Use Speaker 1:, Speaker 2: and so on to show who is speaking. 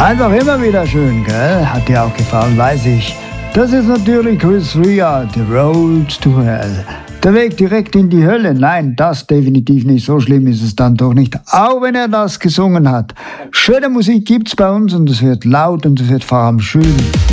Speaker 1: Einfach immer wieder schön, gell? Hat dir auch gefallen, weiß ich. Das ist natürlich Chris Rea, The Road to Hell. Der Weg direkt in die Hölle. Nein, das definitiv nicht. So schlimm ist es dann doch nicht. Auch wenn er das gesungen hat. Schöne Musik gibt's bei uns und es wird laut und es wird vor allem schön.